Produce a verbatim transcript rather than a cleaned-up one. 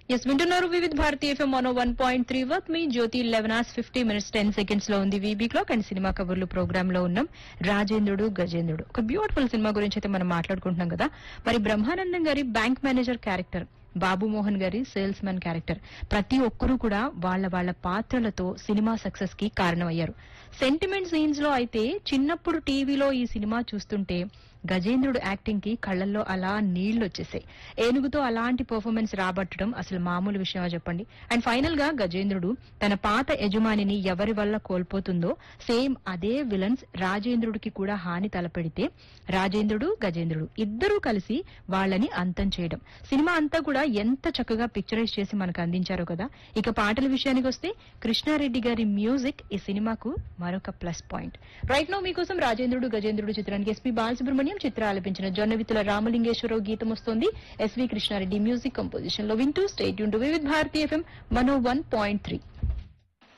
Yes వింటున్నారు వివిధ Bharati FM one one point three worth మీ జ్యోతి eleven hours fifty minutes ten seconds లో ఉంది VB clock and cinema కబుర్లు programme లో ఉన్నాం. రాజేంద్రుడు గజేంద్రుడు ఒక బ్యూటిఫుల్ సినిమా గురించి అయితే మనం మాట్లాడుకుంటున్నాం కదా. మరి బ్రహ్మానందం గారి బ్యాంక్ మేనేజర్ క్యారెక్టర్, బాబు మోహన్ గారి సేల్స్ మ్యాన్ క్యారెక్టర్, ప్రతి ఒక్కరూ కూడా వాళ్ళ వాళ్ళ పాత్రలతో సినిమా సక్సెస్ కి కారణమయ్యారు. సెంటిమెంట్ సీన్స్ లో అయితే చిన్నప్పుడు టీవీలో ఈ సినిమా చూస్తుంటే గజేంద్రుడు యాక్టింగ్ కి కళ్లల్లో అలా నీళ్లు వచ్చేసాయి. ఏనుగుతో అలాంటి పర్ఫార్మెన్స్ రాబట్టడం అసలు మామూలు విషయమా చెప్పండి. అండ్ ఫైనల్ గా గజేంద్రుడు తన పాత యజమానిని ఎవరి వల్ల కోల్పోతుందో సేమ్ అదే విలన్స్ రాజేంద్రుడికి కూడా హాని తలపెడితే రాజేంద్రుడు గజేంద్రుడు ఇద్దరూ కలిసి వాళ్ళని అంతం చేయడం. సినిమా అంతా కూడా ఎంత చక్కగా పిక్చరైజ్ చేసి మనకు అందించారో కదా. ఇక పాటల విషయానికి వస్తే కృష్ణారెడ్డి గారి మ్యూజిక్ ఈ సినిమాకు మరొక ప్లస్ పాయింట్. రైట్ నో మీకోసం రాజేంద్రుడు గజేంద్రుడు చిత్రానికి ఎస్పీ బాలసుబ్రహ్మణ్యం చిత్ర ఆలపించిన జొన్నవిత్తుల రామలింగేశ్వరరావు గీతం వస్తోంది. ఎస్వి కృష్ణారెడ్డి మ్యూజిక్ కంపోజిషన్ లో వింటూ స్టే ట్యూన్ టు వివిధ భారతి ఎఫ్ఎం వన్ ఓ వన్ పాయింట్ త్రీ.